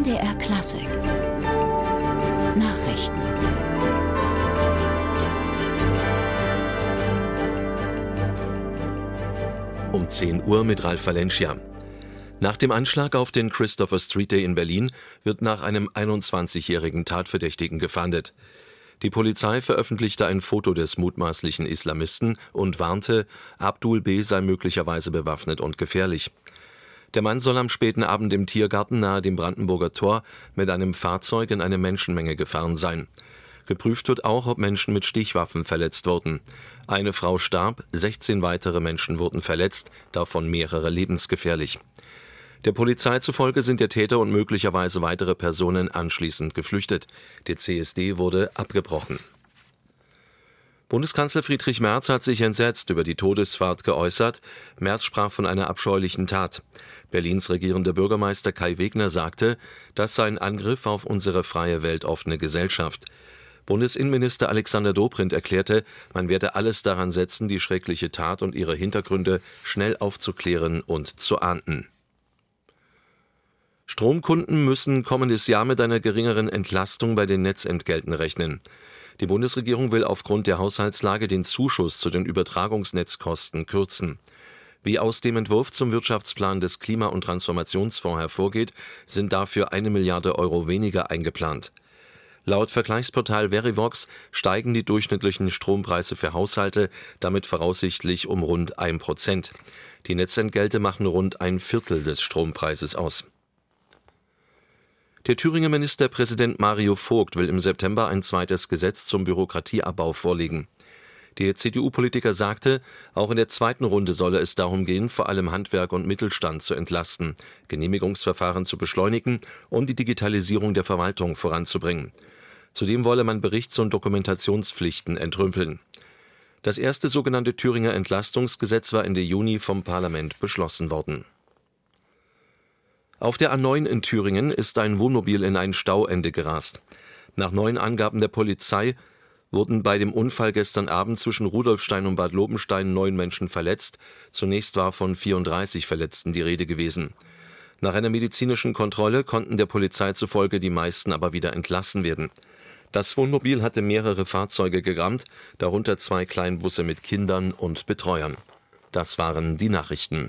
MDR Klassik Nachrichten. Um 10 Uhr mit Ralf Valencia. Nach dem Anschlag auf den Christopher Street Day in Berlin wird nach einem 21-jährigen Tatverdächtigen gefahndet. Die Polizei veröffentlichte ein Foto des mutmaßlichen Islamisten und warnte, Abdul B. sei möglicherweise bewaffnet und gefährlich. Der Mann soll am späten Abend im Tiergarten nahe dem Brandenburger Tor mit einem Fahrzeug in eine Menschenmenge gefahren sein. Geprüft wird auch, ob Menschen mit Stichwaffen verletzt wurden. Eine Frau starb, 16 weitere Menschen wurden verletzt, davon mehrere lebensgefährlich. Der Polizei zufolge sind der Täter und möglicherweise weitere Personen anschließend geflüchtet. Der CSD wurde abgebrochen. Bundeskanzler Friedrich Merz hat sich entsetzt über die Todesfahrt geäußert. Merz sprach von einer abscheulichen Tat. Berlins regierender Bürgermeister Kai Wegner sagte, das sei ein Angriff auf unsere freie, weltoffene Gesellschaft. Bundesinnenminister Alexander Dobrindt erklärte, man werde alles daran setzen, die schreckliche Tat und ihre Hintergründe schnell aufzuklären und zu ahnden. Stromkunden müssen kommendes Jahr mit einer geringeren Entlastung bei den Netzentgelten rechnen. Die Bundesregierung will aufgrund der Haushaltslage den Zuschuss zu den Übertragungsnetzkosten kürzen. Wie aus dem Entwurf zum Wirtschaftsplan des Klima- und Transformationsfonds hervorgeht, sind dafür 1 Milliarde Euro weniger eingeplant. Laut Vergleichsportal Verivox steigen die durchschnittlichen Strompreise für Haushalte damit voraussichtlich um rund 1%. Die Netzentgelte machen rund 1/4 des Strompreises aus. Der Thüringer Ministerpräsident Mario Vogt will im September ein zweites Gesetz zum Bürokratieabbau vorlegen. Der CDU-Politiker sagte, auch in der zweiten Runde solle es darum gehen, vor allem Handwerk und Mittelstand zu entlasten, Genehmigungsverfahren zu beschleunigen und die Digitalisierung der Verwaltung voranzubringen. Zudem wolle man Berichts- und Dokumentationspflichten entrümpeln. Das erste sogenannte Thüringer Entlastungsgesetz war Ende Juni vom Parlament beschlossen worden. Auf der A9 in Thüringen ist ein Wohnmobil in ein Stauende gerast. Nach neuen Angaben der Polizei wurden bei dem Unfall gestern Abend zwischen Rudolfstein und Bad Lobenstein 9 Menschen verletzt. Zunächst war von 34 Verletzten die Rede gewesen. Nach einer medizinischen Kontrolle konnten der Polizei zufolge die meisten aber wieder entlassen werden. Das Wohnmobil hatte mehrere Fahrzeuge gerammt, darunter 2 Kleinbusse mit Kindern und Betreuern. Das waren die Nachrichten.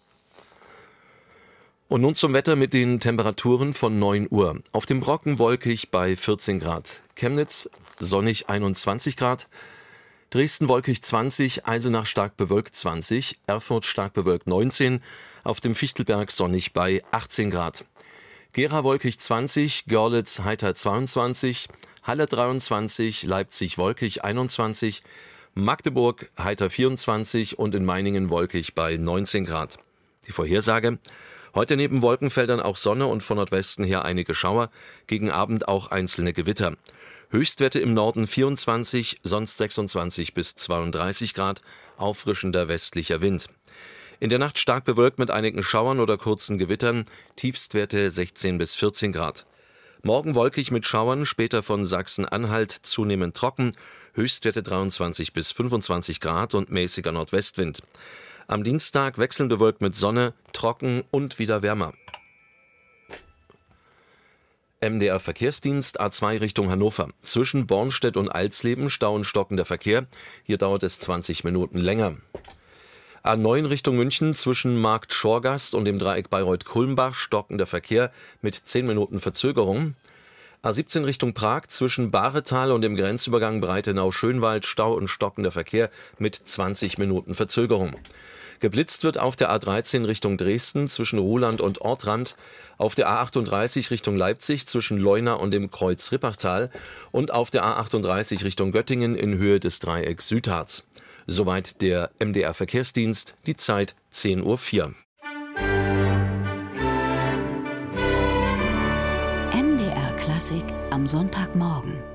Und nun zum Wetter mit den Temperaturen von 9 Uhr. Auf dem Brocken wolkig bei 14 Grad. Chemnitz sonnig 21 Grad. Dresden wolkig 20, Eisenach stark bewölkt 20, Erfurt stark bewölkt 19, auf dem Fichtelberg sonnig bei 18 Grad. Gera wolkig 20, Görlitz heiter 22, Halle 23, Leipzig wolkig 21, Magdeburg heiter 24 und in Meiningen wolkig bei 19 Grad. Die Vorhersage: Heute neben Wolkenfeldern auch Sonne und von Nordwesten her einige Schauer, gegen Abend auch einzelne Gewitter. Höchstwerte im Norden 24, sonst 26 bis 32 Grad, auffrischender westlicher Wind. In der Nacht stark bewölkt mit einigen Schauern oder kurzen Gewittern, Tiefstwerte 16 bis 14 Grad. Morgen wolkig mit Schauern, später von Sachsen-Anhalt zunehmend trocken, Höchstwerte 23 bis 25 Grad und mäßiger Nordwestwind. Am Dienstag wechselnd bewölkt mit Sonne, trocken und wieder wärmer. MDR Verkehrsdienst A2 Richtung Hannover. Zwischen Bornstedt und Alsleben Stau und stockender Verkehr. Hier dauert es 20 Minuten länger. A9 Richtung München zwischen Markt Schorgast und dem Dreieck Bayreuth-Kulmbach stockender Verkehr mit 10 Minuten Verzögerung. A17 Richtung Prag zwischen Bahretal und dem Grenzübergang Breitenau-Schönwald Stau und stockender Verkehr mit 20 Minuten Verzögerung. Geblitzt wird auf der A13 Richtung Dresden zwischen Ruhland und Ortrand, auf der A38 Richtung Leipzig zwischen Leuna und dem Kreuz Rippachtal und auf der A38 Richtung Göttingen in Höhe des Dreiecks Südharz. Soweit der MDR Verkehrsdienst, die Zeit 10:04 Uhr. MDR Klassik am Sonntagmorgen.